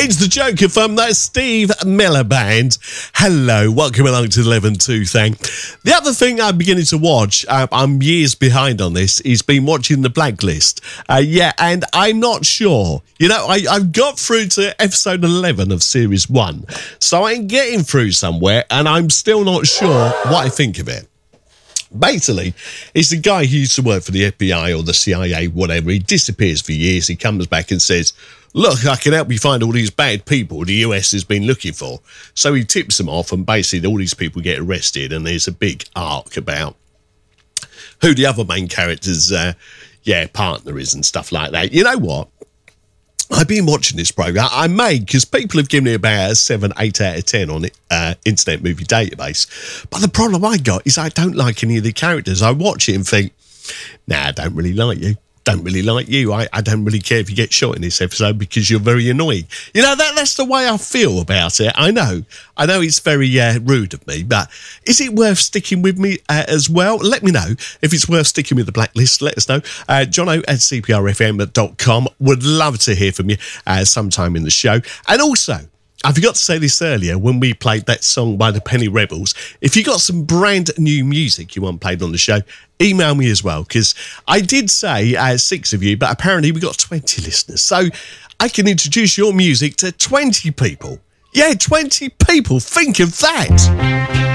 It's the Joker from the Steve Miller Band. Hello, welcome along to the 11-2 thing. The other thing I'm beginning to watch, I'm years behind on this, is been watching The Blacklist. And I'm not sure. You know, I've got through to episode 11 of series 1, so I'm getting through somewhere, and I'm still not sure what I think of it. Basically, it's the guy who used to work for the FBI or the CIA, whatever. He disappears for years. He comes back and says, look, I can help you find all these bad people the US has been looking for. So he tips them off, and basically all these people get arrested, and there's a big arc about who the other main character's partner is and stuff like that. You know what? I've been watching this program. I may, because people have given it about a 7, 8 out of 10 on Internet Movie Database. But the problem I got is I don't like any of the characters. I watch it and think, nah, I don't really like you. Don't really like you. I don't really care if you get shot in this episode because you're very annoying. You know, that's the way I feel about it. I know it's very rude of me, but is it worth sticking with me as well? Let me know if it's worth sticking with The Blacklist. Let us know. Jono@cprfm.com. Would love to hear from you sometime in the show. And also, I forgot to say this earlier when we played that song by the Penny Rebels. If you got some brand new music you want played on the show, email me as well, because I did say 6 of you, but apparently we got 20 listeners. So I can introduce your music to 20 people. Yeah, 20 people. Think of that.